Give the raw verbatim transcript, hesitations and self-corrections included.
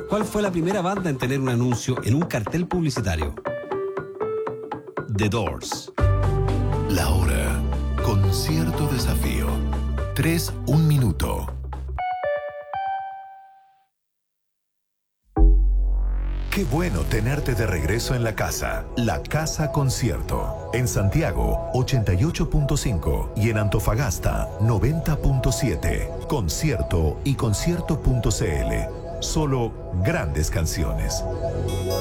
¿Cuál fue la primera banda en tener un anuncio en un cartel publicitario? The Doors. La hora. Concierto Desafío. Tres, un minuto. Qué bueno tenerte de regreso en la casa. La Casa Concierto. En Santiago, ochenta y ocho punto cinco y en Antofagasta, noventa punto siete. Concierto y concierto punto c l. Solo grandes canciones.